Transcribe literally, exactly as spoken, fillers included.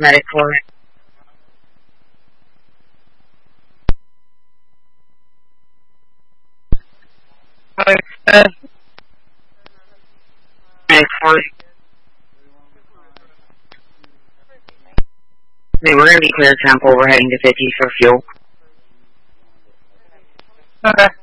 Medic four. Uh, Medic four. Okay, we're going to be clear sample. We're heading to fifty for fuel. okay.